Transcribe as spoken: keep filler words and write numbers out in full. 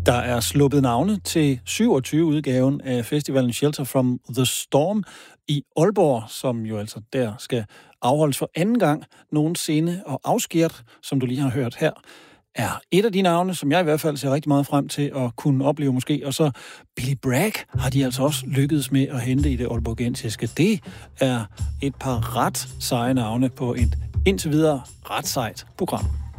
Der er sluppet navne til syvogtyve-udgaven af festivalen Shelter from the Storm i Aalborg, som jo altså der skal afholdes for anden gang nogensinde. Og Afskert, som du lige har hørt her, er et af de navne, som jeg i hvert fald ser rigtig meget frem til at kunne opleve måske. Og så Billy Bragg har de altså også lykkedes med at hente i det aalborgensiske. Det er et par ret seje navne på et indtil videre ret sejt program.